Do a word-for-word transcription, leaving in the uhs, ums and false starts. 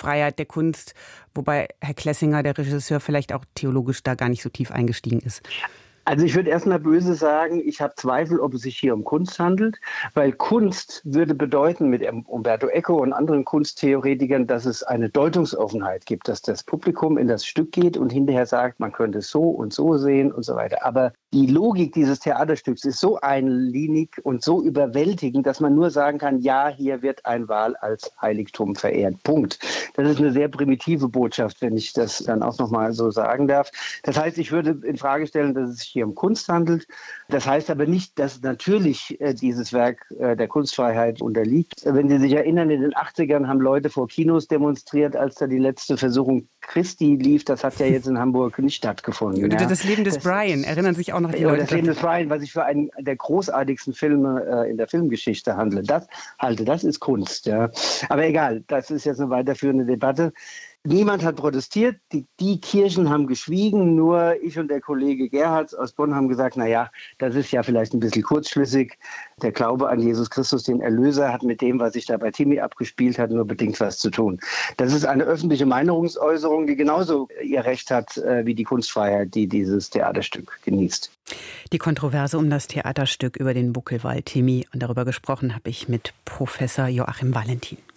Freiheit der Kunst, wobei Herr Clessinger, der Regisseur, vielleicht auch theologisch da gar nicht so tief eingestiegen ist. Also ich würde erst mal böse sagen, ich habe Zweifel, ob es sich hier um Kunst handelt, weil Kunst würde bedeuten mit Umberto Eco und anderen Kunsttheoretikern, dass es eine Deutungsoffenheit gibt, dass das Publikum in das Stück geht und hinterher sagt, man könnte es so und so sehen und so weiter. Aber die Logik dieses Theaterstücks ist so einlinig und so überwältigend, dass man nur sagen kann, ja, hier wird ein Wal als Heiligtum verehrt. Punkt. Das ist eine sehr primitive Botschaft, wenn ich das dann auch noch mal so sagen darf. Das heißt, ich würde in Frage stellen, dass es sich hier um Kunst handelt. Das heißt aber nicht, dass natürlich äh, dieses Werk äh, der Kunstfreiheit unterliegt. Wenn Sie sich erinnern, in den achtzigern haben Leute vor Kinos demonstriert, als da die letzte Versuchung Christi lief. Das hat ja jetzt in Hamburg nicht stattgefunden. Oder ja. das Leben des das, Brian, erinnern sich auch noch die oder Leute. Das Leben des Brian, was ich für einen der großartigsten Filme äh, in der Filmgeschichte handle. Das halte, das ist Kunst. Ja. Aber egal, das ist jetzt eine weiterführende Debatte. Niemand hat protestiert, die, die Kirchen haben geschwiegen, nur ich und der Kollege Gerhards aus Bonn haben gesagt, naja, das ist ja vielleicht ein bisschen kurzschlüssig. Der Glaube an Jesus Christus, den Erlöser, hat mit dem, was sich da bei Timmy abgespielt hat, nur bedingt was zu tun. Das ist eine öffentliche Meinungsäußerung, die genauso ihr Recht hat äh, wie die Kunstfreiheit, die dieses Theaterstück genießt. Die Kontroverse um das Theaterstück über den Buckelwal Timmy, und darüber gesprochen habe ich mit Professor Joachim Valentin.